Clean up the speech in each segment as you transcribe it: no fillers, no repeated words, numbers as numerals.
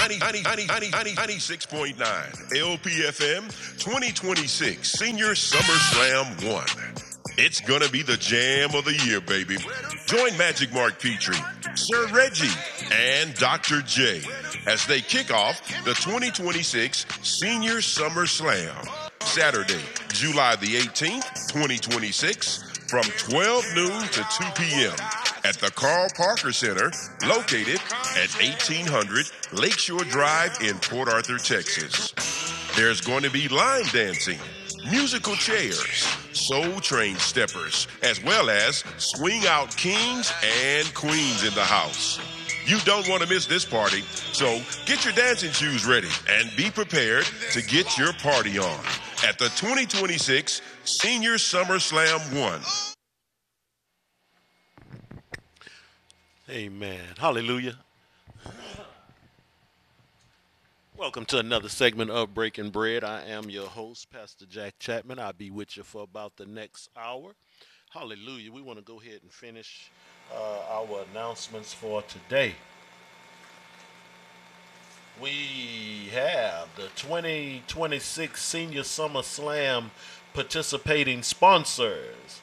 96.9 LPFM 2026 Senior Summer Slam 1. It's gonna be the jam of the year, baby. Join Magic Mark Petrie, Sir Reggie, and Dr. J as they kick off the 2026 Senior Summer Slam. Saturday, July the 18th, 2026, from 12 noon to 2 p.m. at the Carl Parker Center, located at 1800 Lakeshore Drive in Port Arthur, Texas. There's going to be line dancing, musical chairs, soul train steppers, as well as swing out kings and queens in the house. You don't want to miss this party, so get your dancing shoes ready and be prepared to get your party on at the 2026 Senior Summer Slam 1. Amen. Hallelujah. Welcome to another segment of Breaking Bread. I am your host, Pastor Jack Chapman. I'll be with you for about the next hour. Hallelujah. We want to go ahead and finish our announcements for today. We have the 2026 Senior Summer Slam participating sponsors: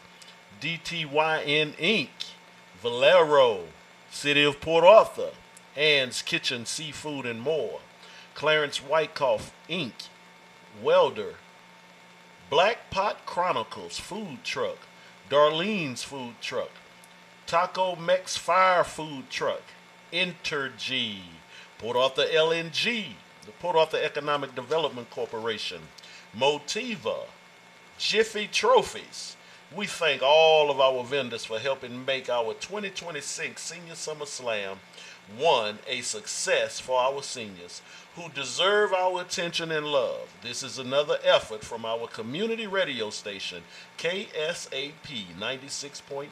DTYN Inc., Valero, City of Port Arthur, Ann's Kitchen Seafood and More, Clarence Wyckoff Inc., Welder, Black Pot Chronicles Food Truck, Darlene's Food Truck, Taco Mex Fire Food Truck, Entergy, Port Arthur LNG, the Port Arthur Economic Development Corporation, Motiva, Jiffy Trophies. We thank all of our vendors for helping make our 2026 Senior Summer Slam 1 a success for our seniors who deserve our attention and love. This is another effort from our community radio station, KSAP 96.9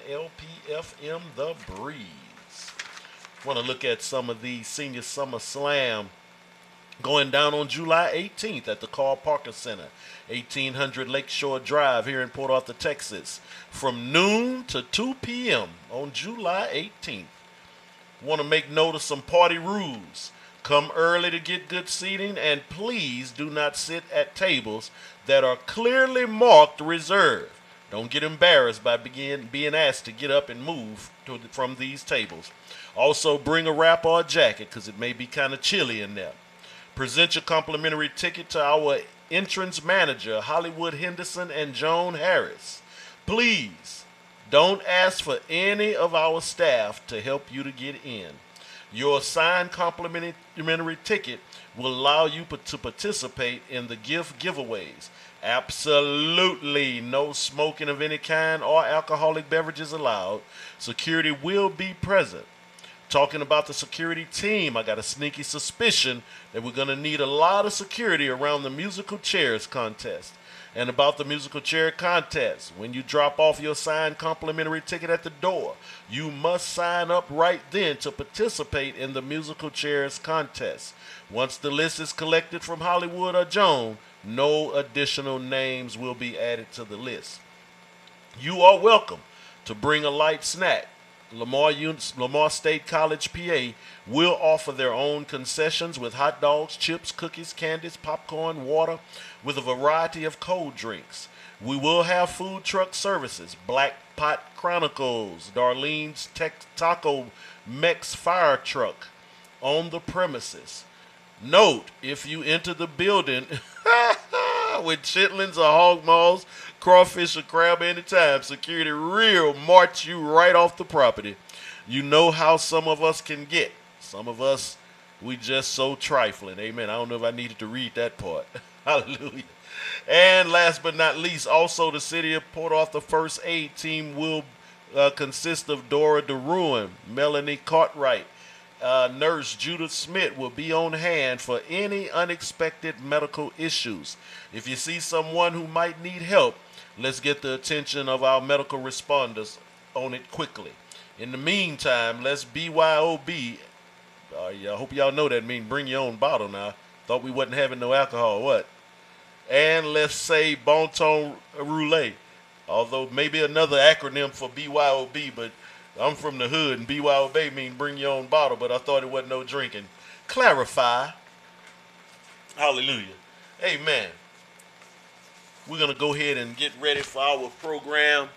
LPFM The Breeze. Want to look at some of these Senior Summer Slam going down on July 18th at the Carl Parker Center, 1800 Lakeshore Drive here in Port Arthur, Texas, from noon to 2 p.m. on July 18th. Want to make note of some party rules. Come early to get good seating, and please do not sit at tables that are clearly marked reserved. Don't get embarrassed by being asked to get up and move from these tables. Also, bring a wrap or a jacket because it may be kind of chilly in there. Present your complimentary ticket to our entrance manager, Hollywood Henderson and Joan Harris. Please don't ask for any of our staff to help you to get in. Your signed complimentary ticket will allow you to participate in the gift giveaways. Absolutely no smoking of any kind or alcoholic beverages allowed. Security will be present. Talking about the security team, I got a sneaky suspicion that we're going to need a lot of security around the musical chairs contest. And about the musical chair contest, when you drop off your signed complimentary ticket at the door, you must sign up right then to participate in the musical chairs contest. Once the list is collected from Hollywood or Joan, no additional names will be added to the list. You are welcome to bring a light snack. Lamar State College, PA, will offer their own concessions with hot dogs, chips, cookies, candies, popcorn, water, with a variety of cold drinks. We will have food truck services, Black Pot Chronicles, Darlene's Taco Mex Fire Truck on the premises. Note, if you enter the building with chitlins or hog maws, crawfish or crab anytime, security will march you right off the property. You know how some of us can get. Some of us, we just so trifling. Amen. I don't know if I needed to read that part. Hallelujah. And last but not least, also the City of Port Arthur First Aid Team will consist of Dora DeRuin, Melanie Cartwright, Nurse Judith Smith will be on hand for any unexpected medical issues. If you see someone who might need help, let's get the attention of our medical responders on it quickly. In the meantime, let's BYOB. I hope y'all know that means bring your own bottle now. Thought we wasn't having no alcohol, what? And let's say Bon Ton Roulette. Although maybe another acronym for BYOB, but I'm from the hood, and BYOB mean bring your own bottle, but I thought it wasn't no drinking. clarify. Hallelujah. Amen. We're going to go ahead and get ready for our program.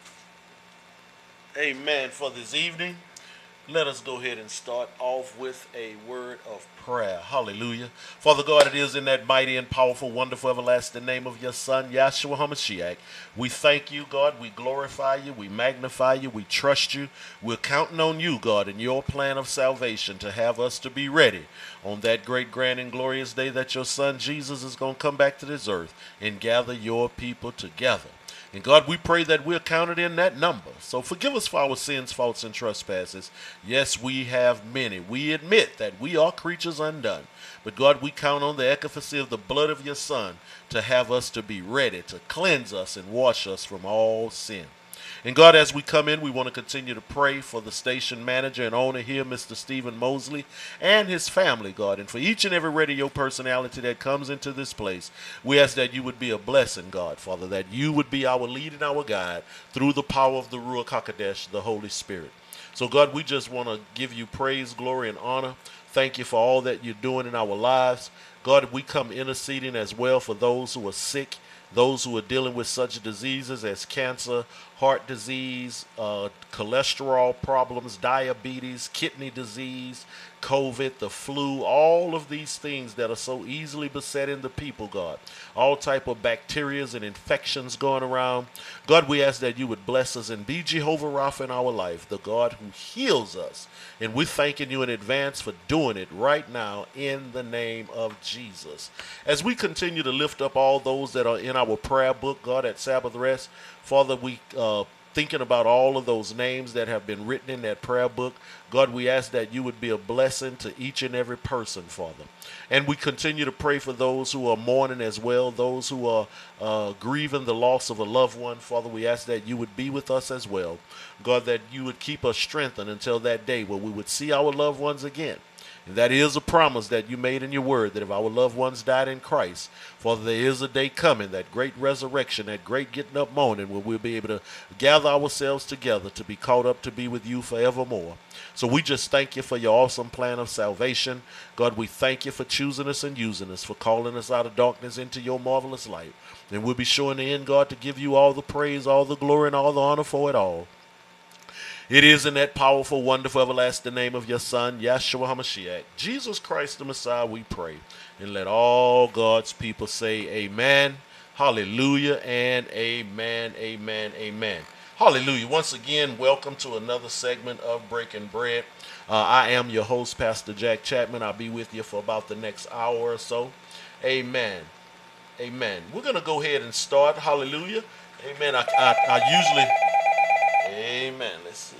Amen. For this evening. Let us go ahead and start off with a word of prayer. Hallelujah. Father God, it is in that mighty and powerful, wonderful, everlasting name of your Son, Yahshua HaMashiach. We thank you, God. We glorify you. We magnify you. We trust you. We're counting on you, God, in your plan of salvation to have us to be ready on that great, grand, and glorious day that your Son, Jesus, is going to come back to this earth and gather your people together. And God, we pray that we're counted in that number. So forgive us for our sins, faults, and trespasses. Yes, we have many. We admit that we are creatures undone. But God, we count on the efficacy of the blood of your Son to have us to be ready, to cleanse us and wash us from all sin. And God, as we come in, we want to continue to pray for the station manager and owner here, Mr. Stephen Mosley, and his family, God. And for each and every radio personality that comes into this place, we ask that you would be a blessing, God, Father, that you would be our lead and our guide through the power of the Ruach HaKodesh, the Holy Spirit. So, God, we just want to give you praise, glory, and honor. Thank you for all that you're doing in our lives. God, we come interceding as well for those who are sick, those who are dealing with such diseases as cancer, heart disease, cholesterol problems, diabetes, kidney disease, COVID, the flu, all of these things that are so easily besetting the people, God. All type of bacterias and infections going around. God, we ask that you would bless us and be Jehovah Rapha in our life, the God who heals us. And we're thanking you in advance for doing it right now in the name of Jesus. As we continue to lift up all those that are in our prayer book, God, at Sabbath Rest, Father, we thinking about all of those names that have been written in that prayer book. God, we ask that you would be a blessing to each and every person, Father. And we continue to pray for those who are mourning as well, those who are grieving the loss of a loved one. Father, we ask that you would be with us as well. God, that you would keep us strengthened until that day where we would see our loved ones again. And that is a promise that you made in your word, that if our loved ones died in Christ, Father, there is a day coming, that great resurrection, that great getting up morning, where we'll be able to gather ourselves together to be caught up to be with you forevermore. So we just thank you for your awesome plan of salvation. God, we thank you for choosing us and using us, for calling us out of darkness into your marvelous light. And we'll be sure in the end, God, to give you all the praise, all the glory, and all the honor for it all. It is in that powerful, wonderful, everlasting name of your Son, Yahshua HaMashiach, Jesus Christ the Messiah, we pray. And let all God's people say amen, hallelujah, and amen, amen, amen. Hallelujah. Once again, welcome to another segment of Breaking Bread. I am your host, Pastor Jack Chapman. I'll be with you for about the next hour or so. Amen. Amen. We're going to go ahead and start. Hallelujah. Amen. I usually... Amen. Let's see.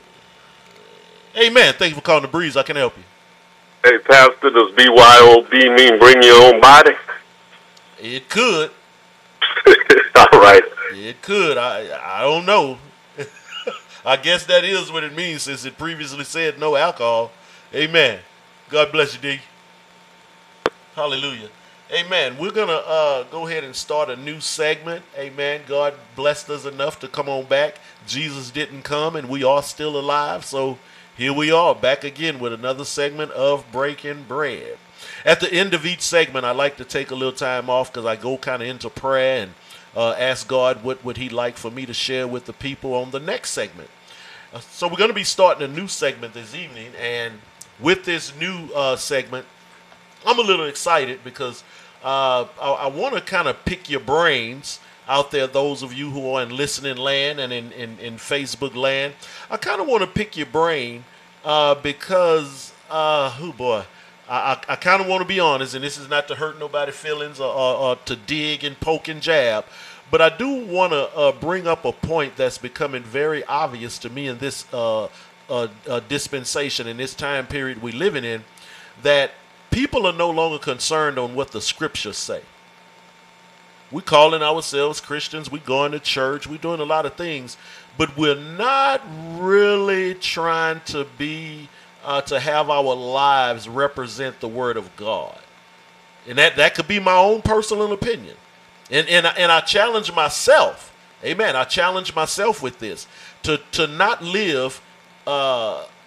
Amen. Thank you for calling the Breeze. I can help you. Hey, Pastor, does BYOB mean bring your own body? It could. All right. It could. I don't know. I guess that is what it means, since it previously said no alcohol. Amen. God bless you, D. Hallelujah. Amen. We're going to go ahead and start a new segment. Amen. God blessed us enough to come on back. Jesus didn't come, and we are still alive. So here we are, back again with another segment of Breaking Bread. At the end of each segment, I like to take a little time off because I go kind of into prayer and ask God what would he like for me to share with the people on the next segment. So we're going to be starting a new segment this evening. And with this new segment, I'm a little excited because I want to kind of pick your brains out there, those of you who are in listening land and in Facebook land. I kind of want to pick your brain because, I kind of want to be honest, and this is not to hurt nobody's feelings or to dig and poke and jab, but I do want to bring up a point that's becoming very obvious to me in this dispensation, in this time period we're living in, that people are no longer concerned on what the scriptures say. We're calling ourselves Christians. We're going to church. We're doing a lot of things. But we're not really trying to be, to have our lives represent the Word of God. And that could be my own personal opinion. And I challenge myself. Amen. I challenge myself with this. To not live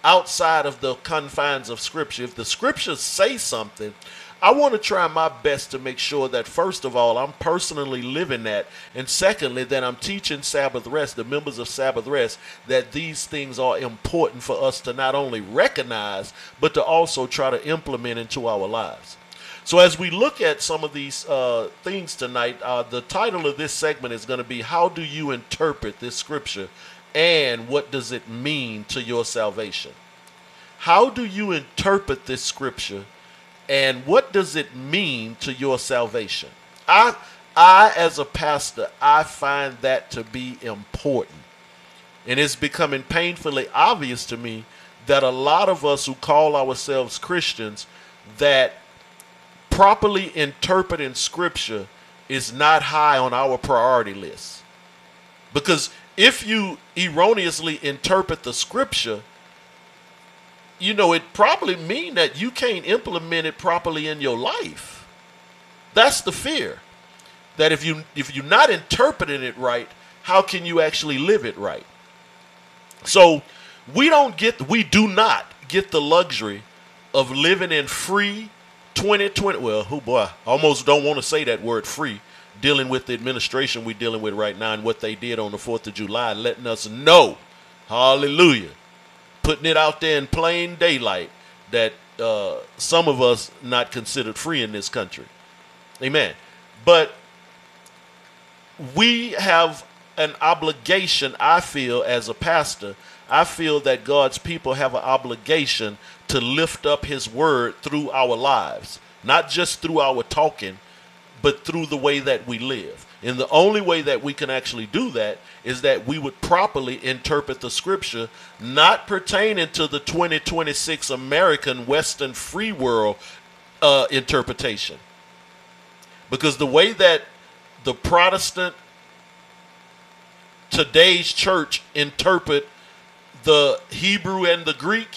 outside of the confines of Scripture. If the Scriptures say something, I want to try my best to make sure that, first of all, I'm personally living that, and secondly, that I'm teaching Sabbath Rest, the members of Sabbath Rest, that these things are important for us to not only recognize, but to also try to implement into our lives. So as we look at some of these things tonight, the title of this segment is going to be, how do you interpret this scripture, and what does it mean to your salvation? How do you interpret this scripture, and what does it mean to your salvation? I as a pastor, I find that to be important. And it's becoming painfully obvious to me that a lot of us who call ourselves Christians, that properly interpreting scripture is not high on our priority list. Because if you erroneously interpret the scripture, it probably mean that you can't implement it properly in your life. That's the fear. That if you're not interpreting it right, how can you actually live it right? So we do not get the luxury of living in free 2020. Well, oh boy, I almost don't want to say that word free, dealing with the administration we're dealing with right now and what they did on the 4th of July, letting us know, hallelujah, putting it out there in plain daylight that some of us not considered free in this country. Amen. But we have an obligation, I feel, as a pastor. I feel that God's people have an obligation to lift up his word through our lives, not just through our talking, but through the way that we live. And the only way that we can actually do that is that we would properly interpret the scripture, not pertaining to the 2026 American Western free world interpretation. Because the way that the Protestant today's church interpret the Hebrew and the Greek,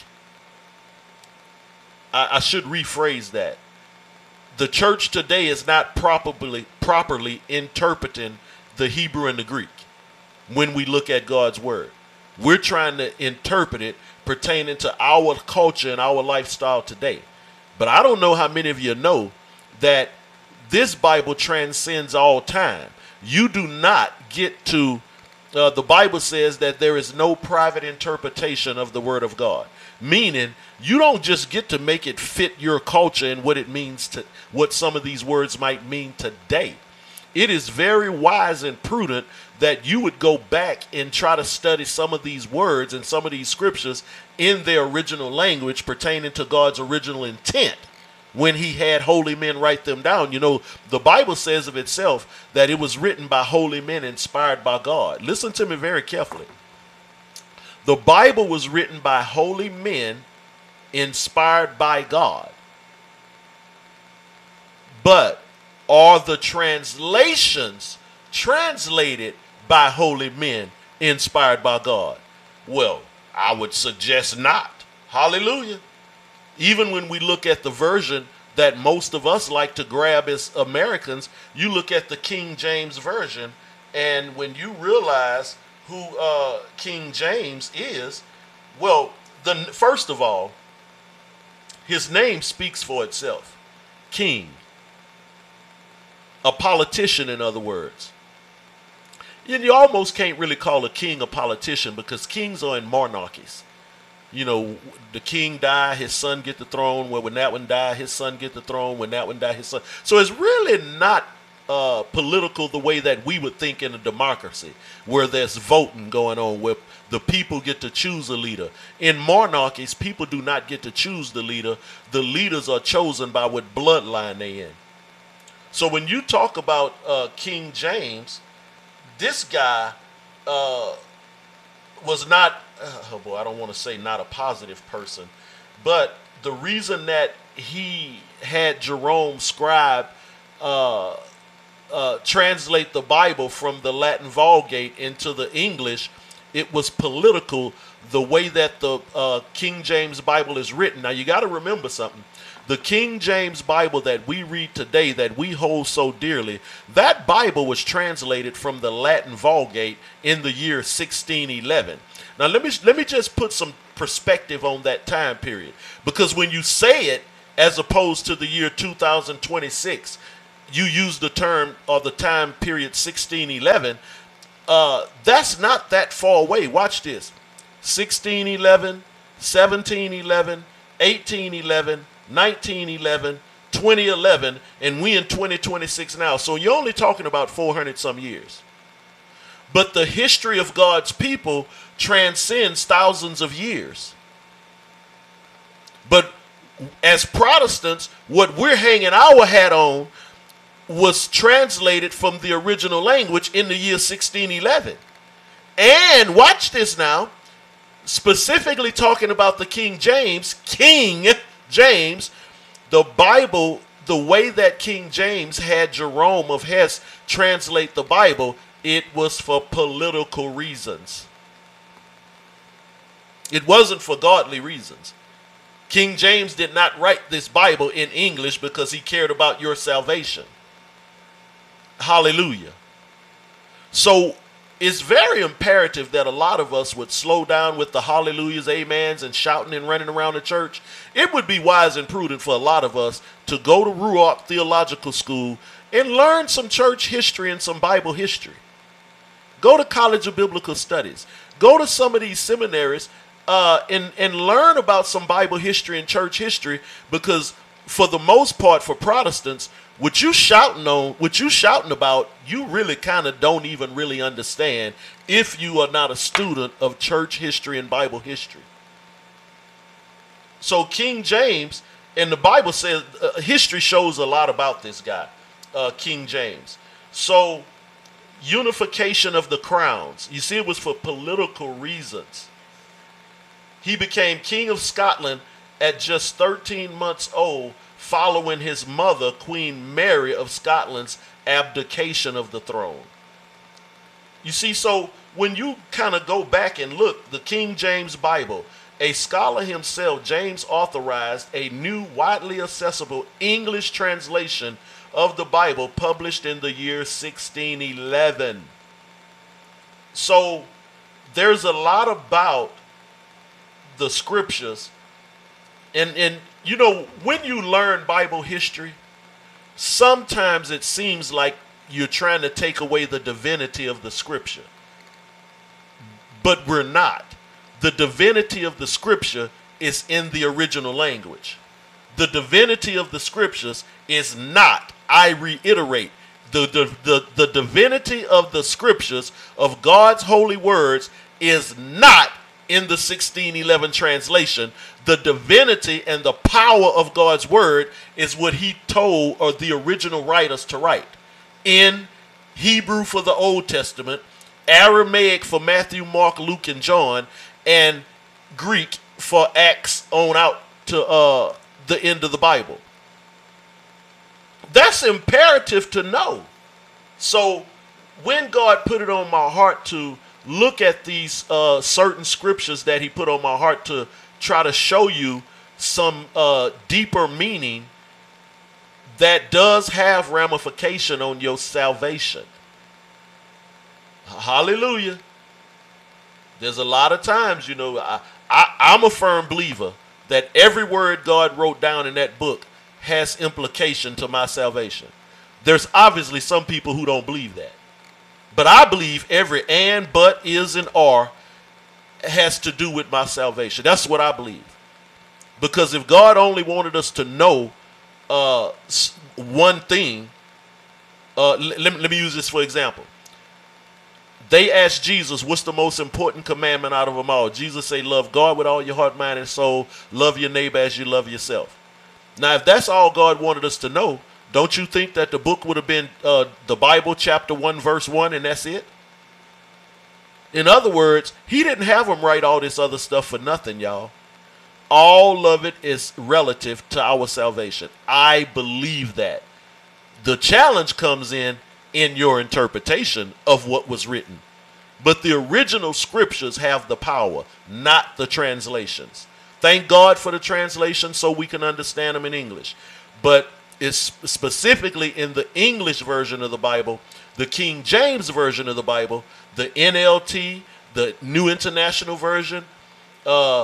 I should rephrase that. The church today is not properly interpreting the Hebrew and the Greek when we look at God's word. We're trying to interpret it pertaining to our culture and our lifestyle today. But I don't know how many of you know that this Bible transcends all time. You do not get to, the Bible says that there is no private interpretation of the word of God. Meaning, you don't just get to make it fit your culture and what it means to, what some of these words might mean today. It is very wise and prudent that you would go back and try to study some of these words and some of these scriptures in their original language pertaining to God's original intent when he had holy men write them down. The Bible says of itself that it was written by holy men inspired by God. Listen to me very carefully. The Bible was written by holy men inspired by God. But are the translations translated by holy men inspired by God? Well, I would suggest not. Hallelujah. Even when we look at the version that most of us like to grab as Americans, you look at the King James Version, and when you realize who King James is, well, first of all, his name speaks for itself. King. A politician, in other words. And you almost can't really call a king a politician because kings are in monarchies. The king die, his son get the throne. Well, when that one die, his son get the throne. When that one die, his son. So it's really not political the way that we would think in a democracy, where there's voting going on, where the people get to choose a leader. In monarchies, people do not get to choose the leader. The leaders are chosen by what bloodline they're in. So when you talk about King James, this guy was not, I don't want to say not a positive person, but the reason that he had Jerome Scribe translate the Bible from the Latin Vulgate into the English, it was political, the way that the King James Bible is written. Now you got to remember something. The King James Bible that we read today, that we hold so dearly, that Bible was translated from the Latin Vulgate in the year 1611. Now let me just put some perspective on that time period. Because when you say it, as opposed to the year 2026, you use the term or the time period 1611. That's not that far away. Watch this: 1611, 1711, 1811, 1911, 2011, and we in 2026 now. So you're only talking about 400 some years. But the history of God's people transcends thousands of years. But as Protestants, what we're hanging our hat on was translated from the original language in the year 1611. And watch this now, specifically talking about the King James, the Bible, the way that King James had Jerome of Hess translate the Bible, it was for political reasons. It wasn't for godly reasons. King James did not write this Bible in English because he cared about your salvation. Hallelujah. So it's very imperative that a lot of us would slow down with the hallelujahs, amens, and shouting and running around the church. It would be wise and prudent for a lot of us to go to Ruach Theological School and learn some church history and some Bible history. Go to College of Biblical Studies. Go to some of these seminaries and learn about some Bible history and church history, because for the most part, for Protestants, what you shouting about, you really kind of don't even really understand if you are not a student of church history and Bible history. So King James, and the Bible says, history shows a lot about this guy, King James. So unification of the crowns. You see, it was for political reasons. He became King of Scotland at just 13 months old, following his mother, Queen Mary of Scotland's abdication of the throne. You see, so when you kind of go back and look, the King James Bible, a scholar himself, James, authorized a new, widely accessible English translation of the Bible published in the year 1611. So there's a lot about the scriptures. And you know, when you learn Bible history, sometimes it seems like you're trying to take away the divinity of the scripture. But we're not. The divinity of the scripture is in the original language. The divinity of the scriptures is not, I reiterate, the divinity of the scriptures of God's holy words is not in the 1611 translation. The divinity and the power of God's word is what he told or the original writers to write. In Hebrew for the Old Testament, Aramaic for Matthew, Mark, Luke, and John, and Greek for Acts on out to the end of the Bible. That's imperative to know. So when God put it on my heart to look at these certain scriptures that he put on my heart to try to show you some deeper meaning that does have ramification on your salvation. Hallelujah. There's a lot of times, you know, I'm a firm believer that every word God wrote down in that book has implication to my salvation. There's obviously some people who don't believe that. But I believe every and, but, is, and are has to do with my salvation. That's what I believe. Because if God only wanted us to know one thing, let me use this for example. They asked Jesus, what's the most important commandment out of them all? Jesus said, love God with all your heart, mind, and soul. Love your neighbor as you love yourself. Now, if that's all God wanted us to know, don't you think that the book would have been the Bible, chapter 1, verse 1, and that's it? In other words, he didn't have them write all this other stuff for nothing, y'all. All of it is relative to our salvation. I believe that. The challenge comes in your interpretation of what was written. But the original scriptures have the power, not the translations. Thank God for the translations so we can understand them in English. But it's specifically in the English version of the Bible, the King James version of the Bible, the NLT, the New International Version,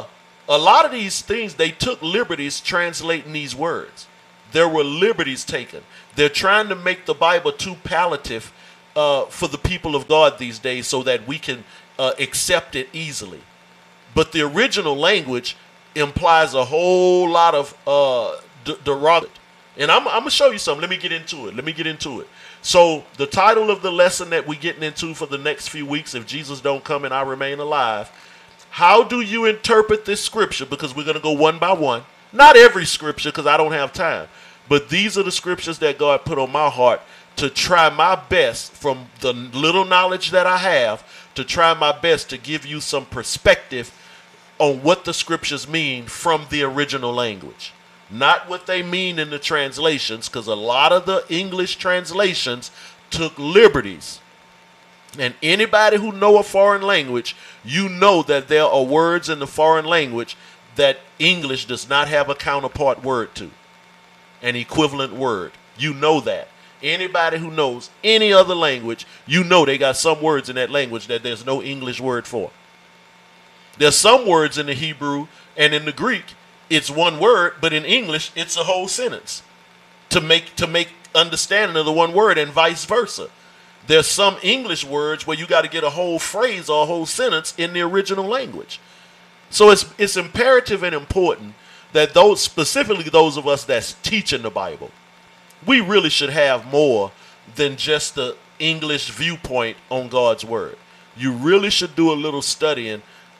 A lot of these things, they took liberties translating these words. There were liberties taken. They're trying to make the Bible too palliative for the people of God these days so that we can accept it easily. But the original language implies a whole lot of derogatory. And I'm going to show you something. Let me get into it. So the title of the lesson that we're getting into for the next few weeks, if Jesus don't come and I remain alive, how do you interpret this scripture? Because we're going to go one by one. Not every scripture, because I don't have time. But these are the scriptures that God put on my heart to try my best, from the little knowledge that I have, to try my best to give you some perspective on what the scriptures mean from the original language. Not what they mean in the translations, because a lot of the English translations took liberties. And anybody who know a foreign language, you know that there are words in the foreign language that English does not have a counterpart word to, an equivalent word. You know that. Anybody who knows any other language, you know they got some words in that language that there's no English word for. There's some words in the Hebrew and in the Greek, it's one word, but in English, it's a whole sentence to make understanding of the one word, and vice versa. There's some English words where you got to get a whole phrase or a whole sentence in the original language. So it's imperative and important that those, specifically those of us that's teaching the Bible, we really should have more than just the English viewpoint on God's word. You really should do a little studying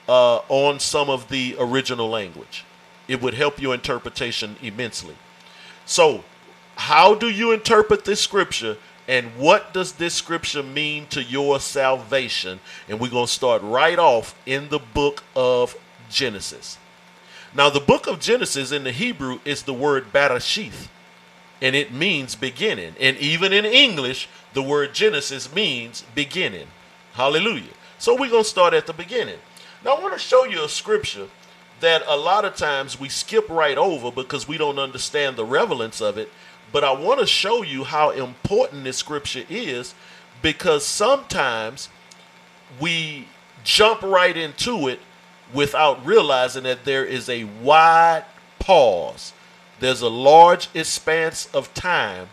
on some of the original language. It would help your interpretation immensely. So, how do you interpret this scripture, and what does this scripture mean to your salvation? And we're going to start right off in the book of Genesis. Now, the book of Genesis in the Hebrew is the word Bereshith, and it means beginning. And even in English, the word Genesis means beginning. Hallelujah. So we're going to start at the beginning. Now, I want to show you a scripture that a lot of times we skip right over because we don't understand the relevance of it. But I want to show you how important this scripture is, because sometimes we jump right into it without realizing that there is a wide pause. There's a large expanse of time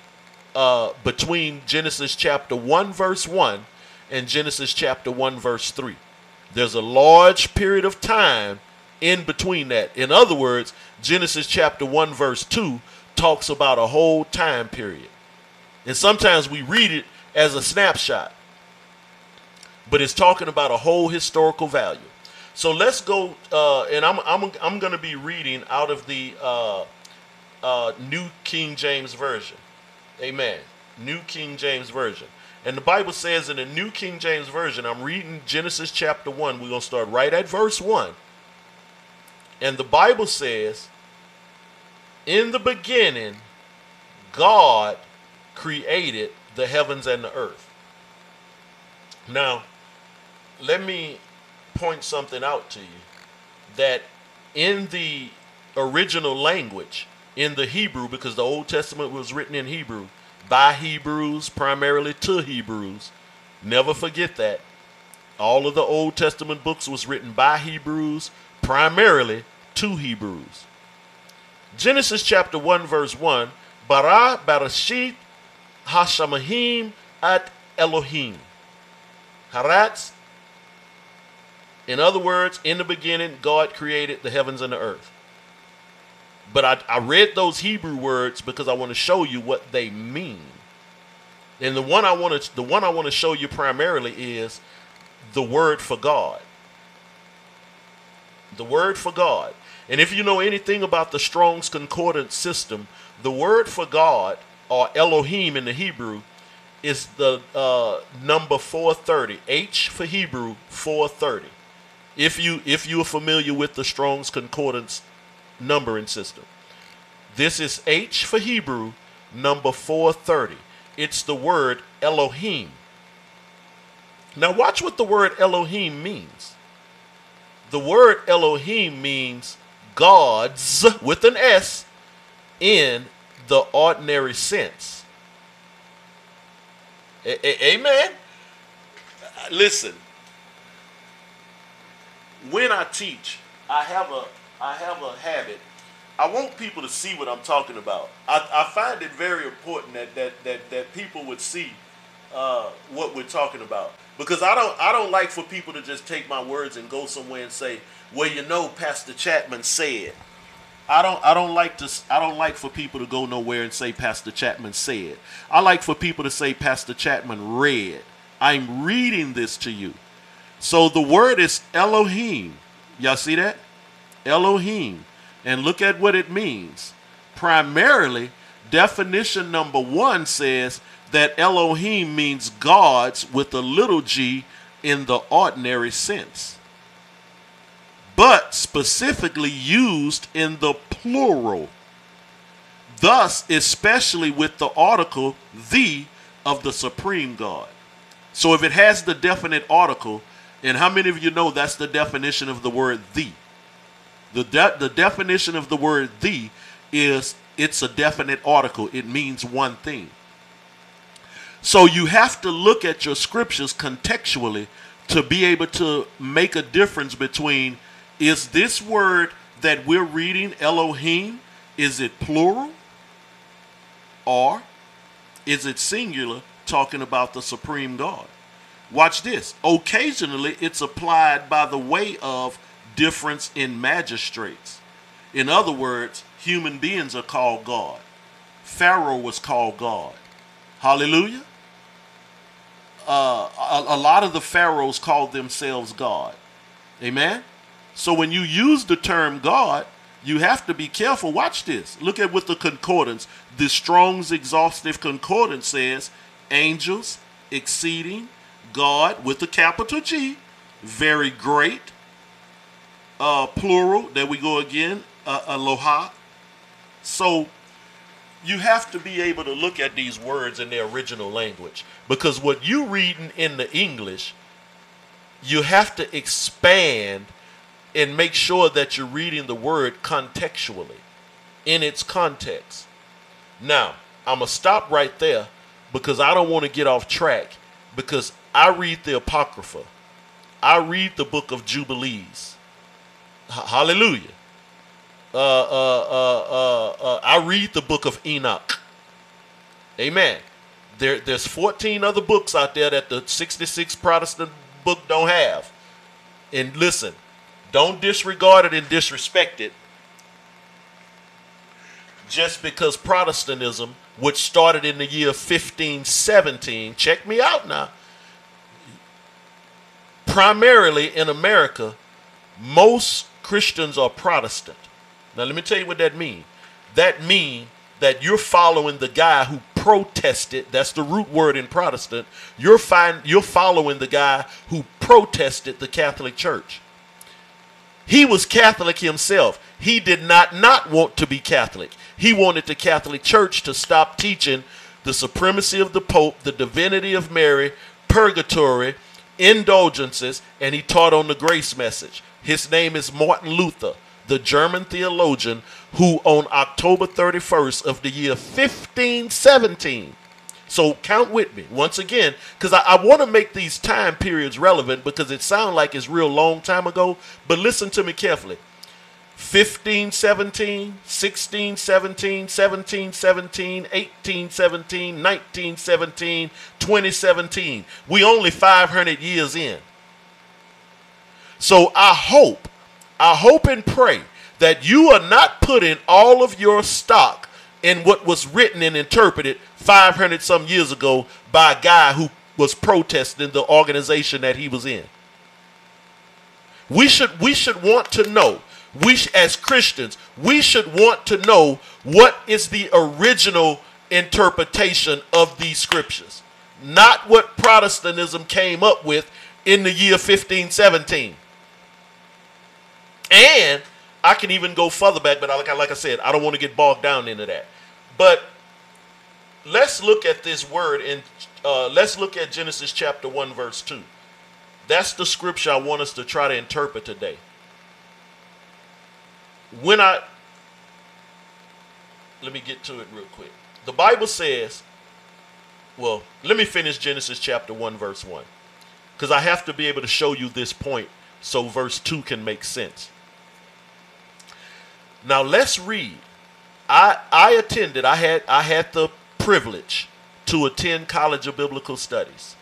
between Genesis chapter 1 verse 1 and Genesis chapter 1 verse 3. There's a large period of time in between that. In other words, Genesis chapter 1 verse 2 talks about a whole time period. And sometimes we read it as a snapshot, but it's talking about a whole historical value. So let's go, and I'm going to be reading out of the New King James Version. Amen. New King James Version. And the Bible says in the New King James Version, I'm reading Genesis chapter 1. We're going to start right at verse 1. And the Bible says, in the beginning, God created the heavens and the earth. Now, let me point something out to you, that in the original language, in the Hebrew, because the Old Testament was written in Hebrew, by Hebrews, primarily to Hebrews. Never forget that. All of the Old Testament books was written by Hebrews, primarily to Hebrews. Genesis chapter 1 verse 1, Bara Bereshit Hashamahim at Elohim. Haratz. In other words, in the beginning, God created the heavens and the earth. But I read those Hebrew words because I want to show you what they mean. And the one I want to show you primarily is the word for God. The word for God. And if you know anything about the Strong's Concordance system, the word for God, or Elohim in the Hebrew, is the number 430. H for Hebrew, 430. If you are familiar with the Strong's Concordance numbering system. This is H for Hebrew, number 430. It's the word Elohim. Now watch what the word Elohim means. The word Elohim means gods, with an S, in the ordinary sense. Amen? Listen, when I teach, I have a habit. I want people to see what I'm talking about. I find it very important that people would see what we're talking about, because I don't like for people to just take my words and go somewhere and say, well, you know, Pastor Chapman said. I don't like for people to go nowhere and say Pastor Chapman said. I like for people to say Pastor Chapman read. I'm reading this to you. So the word is Elohim. Y'all see that? Elohim. And look at what it means. Primarily, definition number 1 says that Elohim means gods with a little g in the ordinary sense, but specifically used in the plural. Thus, especially with the article the of the supreme God. So if it has the definite article, and how many of you know that's the definition of the word the? The definition of the word the is it's a definite article. It means one thing. So you have to look at your scriptures contextually to be able to make a difference between, is this word that we're reading, Elohim, is it plural? Or is it singular, talking about the supreme God? Watch this. Occasionally, it's applied by the way of difference in magistrates. In other words, human beings are called God. Pharaoh was called God. Hallelujah. A lot of the pharaohs called themselves God. Amen. So when you use the term God, you have to be careful. Watch this. Look at what the concordance, the Strong's Exhaustive Concordance says: angels, exceeding, God with a capital G, very great, plural, there we go again, aloha. So you have to be able to look at these words in their original language, because what you reading in the English, you have to expand and make sure that you're reading the word contextually, in its context. Now, I'm going to stop right there because I don't want to get off track, because I read the Apocrypha. I read the book of Jubilees. Hallelujah. I read the book of Enoch. Amen. There's 14 other books out there that the 66 Protestant book don't have. And listen, don't disregard it and disrespect it just because Protestantism, which started in the year 1517, check me out now, primarily in America, most Christians are Protestant. Now let me tell you what that means. That means that you're following the guy who protested. That's the root word in Protestant. You're following the guy who protested the Catholic Church. He was Catholic himself. He did not want to be Catholic. He wanted the Catholic Church to stop teaching the supremacy of the Pope, the divinity of Mary, purgatory, indulgences, and he taught on the grace message. His name is Martin Luther, the German theologian who on October 31st of the year 1517. So count with me once again, because I want to make these time periods relevant, because it sounds like it's real long time ago, but listen to me carefully. 1517, 1617, 1717, 1817, 1917, 2017. We only 500 years in. So I hope and pray that you are not putting all of your stock in what was written and interpreted 500 some years ago by a guy who was protesting the organization that he was in. We should want to know. As Christians, we should want to know what is the original interpretation of these scriptures, not what Protestantism came up with in the year 1517. And I can even go further back, but like I said, I don't want to get bogged down into that. But let's look at this word in let's look at Genesis chapter 1 verse 2. That's the scripture I want us to try to interpret today. Let me get to it real quick. The Bible says, well, let me finish Genesis chapter 1 verse 1, because I have to be able to show you this point so verse 2 can make sense. Now let's read. I attended. I had the privilege to attend College of Biblical Studies.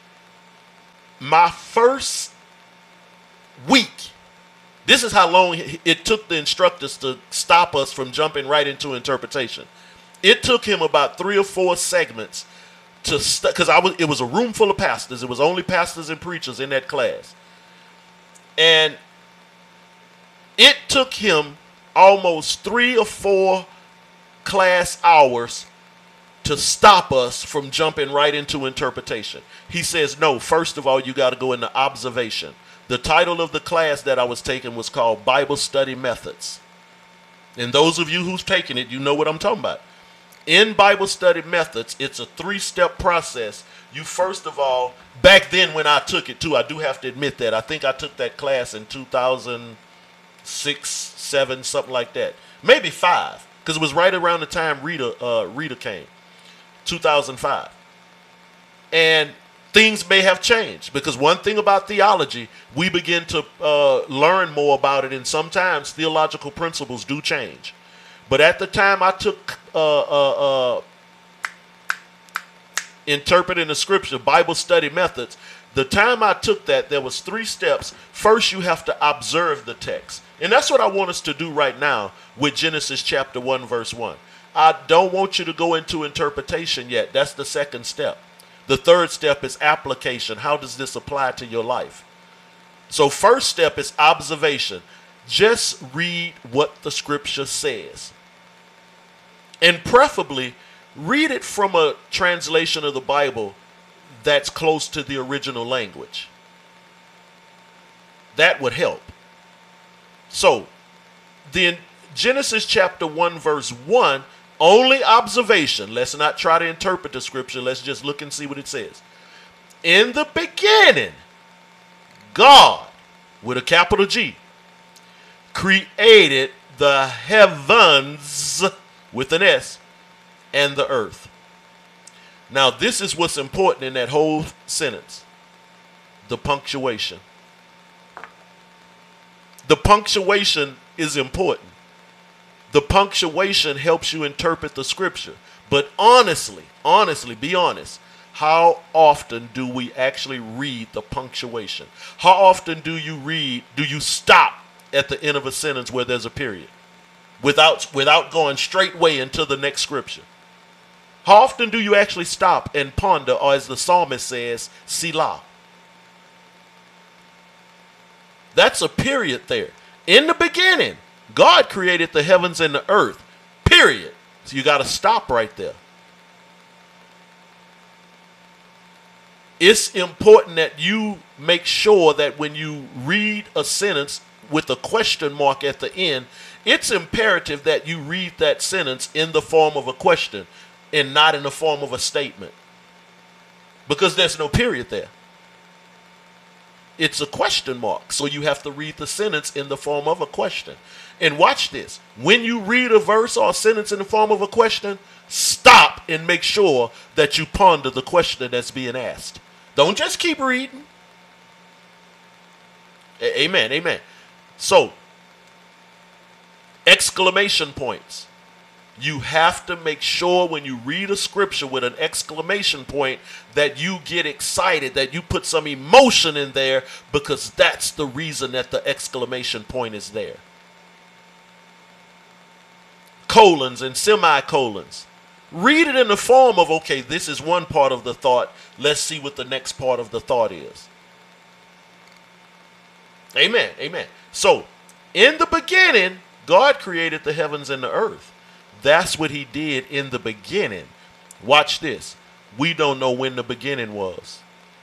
My first week, this is how long it took the instructors to stop us from jumping right into interpretation. It took him about 3 or 4 segments to because it was a room full of pastors. It was only pastors and preachers in that class. And it took him almost 3 or 4 class hours to stop us from jumping right into interpretation. He says, no, first of all, you got to go into observation. The title of the class that I was taking was called Bible Study Methods. And those of you who's taken it, you know what I'm talking about. In Bible Study Methods, it's a 3-step process. You first of all, back then when I took it too, I do have to admit that. I think I took that class in 2006, 7, something like that. Maybe 5, because it was right around the time Rita came, 2005. And things may have changed, because one thing about theology, we begin to learn more about it, and sometimes theological principles do change. But at the time I took interpreting the scripture, Bible study methods, the time I took that, there was 3 steps. First, you have to observe the text. And that's what I want us to do right now with Genesis chapter 1, verse 1. I don't want you to go into interpretation yet. That's the 2nd step. The 3rd step is application. How does this apply to your life? So first step is observation. Just read what the scripture says. And preferably, read it from a translation of the Bible that's close to the original language. That would help. So, then Genesis chapter 1, verse 1, only observation. Let's not try to interpret the scripture. Let's just look and see what it says. In the beginning, God, with a capital G, created the heavens, with an S, and the earth. Now, this is what's important in that whole sentence. The punctuation. The punctuation is important. The punctuation helps you interpret the scripture. But honestly, be honest. How often do we actually read the punctuation? How often do you stop at the end of a sentence where there's a period? Without going straightway into the next scripture. How often do you actually stop and ponder, or as the psalmist says, Selah? That's a period there. In the beginning, God created the heavens and the earth. Period. So you got to stop right there. It's important that you make sure that when you read a sentence with a question mark at the end, it's imperative that you read that sentence in the form of a question and not in the form of a statement. Because there's no period there. It's a question mark. So you have to read the sentence in the form of a question. And watch this. When you read a verse or a sentence in the form of a question, stop and make sure that you ponder the question that's being asked. Don't just keep reading. Amen. Amen. So, exclamation points. You have to make sure when you read a scripture with an exclamation point that you get excited, that you put some emotion in there, because that's the reason that the exclamation point is there. Colons and semicolons. Read it in the form of, okay, this is one part of the thought. Let's see what the next part of the thought is. Amen. Amen. So, in the beginning, God created the heavens and the earth. That's what he did in the beginning. Watch this. We don't know when the beginning was.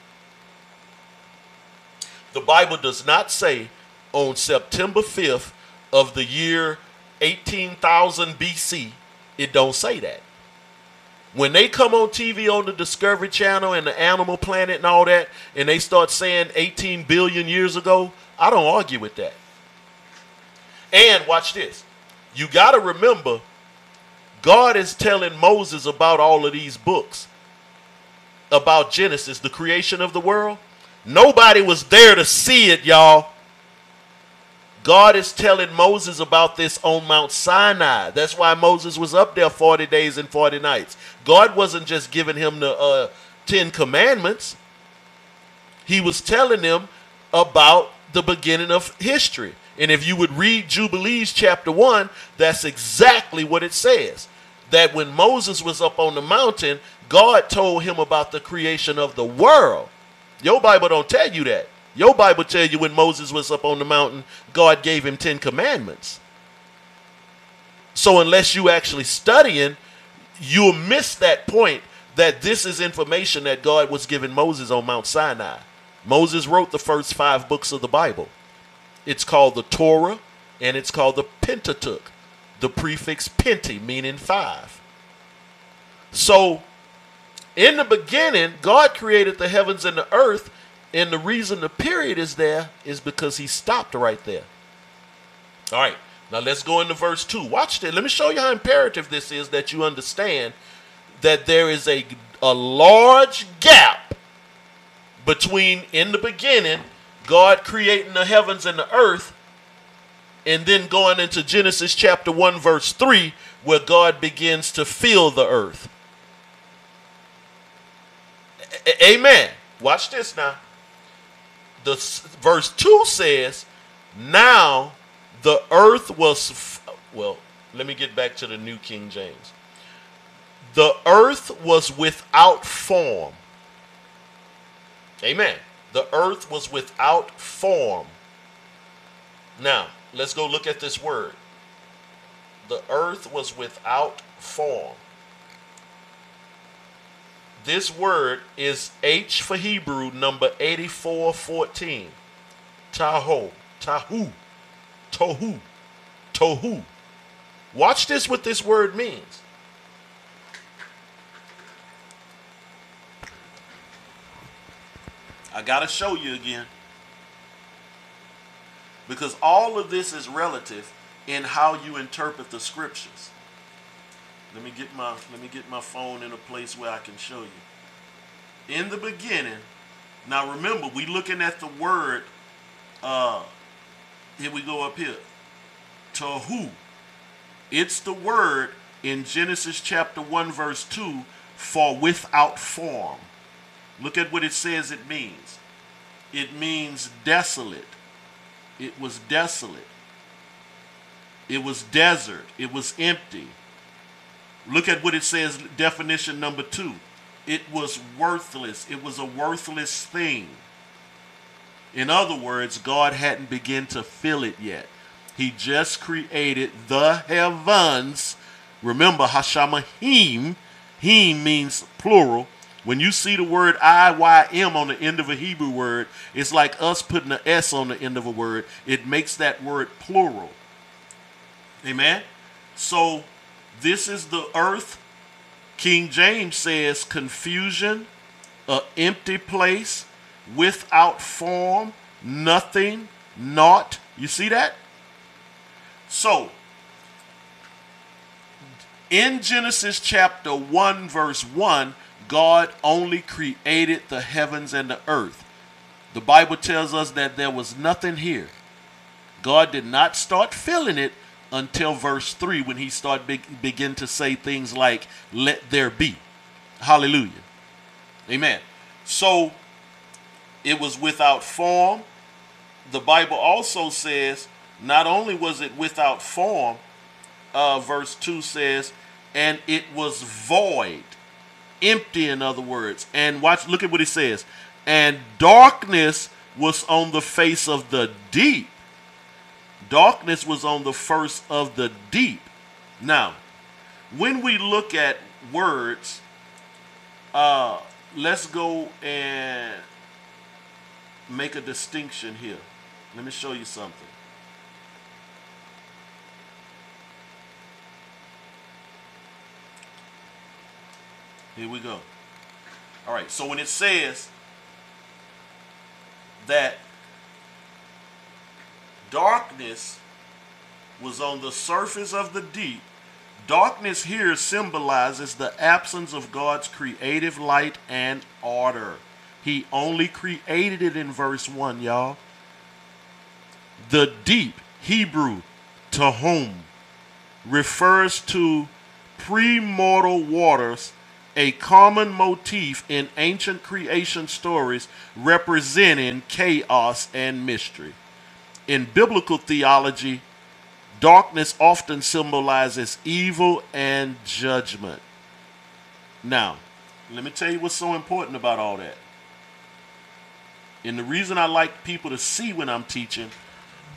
The Bible does not say on September 5th of the year 18,000 BC. It don't say that. When they come on TV on the Discovery Channel and the Animal Planet and all that, and they start saying 18 billion years ago, I don't argue with that. And watch this. You got to remember, God is telling Moses about all of these books. About Genesis, the creation of the world. Nobody was there to see it, y'all. God is telling Moses about this on Mount Sinai. That's why Moses was up there 40 days and 40 nights. God wasn't just giving him the 10 commandments. He was telling them about the beginning of history. And if you would read Jubilees chapter 1, that's exactly what it says. That when Moses was up on the mountain, God told him about the creation of the world. Your Bible don't tell you that. Your Bible tell you when Moses was up on the mountain, God gave him 10 commandments. So unless you actually studying, you'll miss that point that this is information that God was giving Moses on Mount Sinai. Moses wrote the first 5 books of the Bible. It's called the Torah and it's called the Pentateuch. The prefix penti meaning 5. So in the beginning, God created the heavens and the earth, and the reason the period is there is because he stopped right there. All right, now let's go into verse 2. Watch this. Let me show you how imperative this is that you understand that there is a large gap between in the beginning, God creating the heavens and the earth, and then going into Genesis chapter 1 verse 3 where God begins to fill the earth. Amen. Watch this now. The verse 2 says, now the earth was, well, let me get back to the New King James. The earth was without form. Amen. The earth was without form. Now, let's go look at this word. The earth was without form. This word is H for Hebrew, number 8414. Tahu. Tohu. Watch this, what this word means. I got to show you again. Because all of this is relative in how you interpret the scriptures. Let me get my phone in a place where I can show you. In the beginning, now remember, we looking at the word, here we go up here, Tohu. It's the word in Genesis chapter 1 verse 2 for without form. Look at what it says it means. It means desolate. It was desolate. It was desert. It was empty. Look at what it says, definition number 2. It was worthless. It was a worthless thing. In other words, God hadn't begun to fill it yet. He just created the heavens. Remember, Hashamahim, him means plural. When you see the word IYM on the end of a Hebrew word, it's like us putting an S on the end of a word. It makes that word plural. Amen? So this is the earth. King James says confusion, an empty place, without form, nothing, naught. You see that? So, in Genesis chapter 1 verse 1, God only created the heavens and the earth. The Bible tells us that there was nothing here. God did not start filling it until verse 3 when he begin to say things like, let there be. Hallelujah. Amen. So, it was without form. The Bible also says, not only was it without form, verse 2 says, and it was void. Empty, in other words. And look at what it says. And darkness was on the face of the deep. Darkness was on the face of the deep. Now, when we look at words, let's go and make a distinction here. Let me show you something. Here we go. All right, so when it says that darkness was on the surface of the deep, darkness here symbolizes the absence of God's creative light and order. He only created it in verse 1, y'all. The deep. Hebrew, Tehom, refers to premortal waters, a common motif in ancient creation stories representing chaos and mystery. In biblical theology, darkness often symbolizes evil and judgment. Now, let me tell you what's so important about all that. And the reason I like people to see when I'm teaching,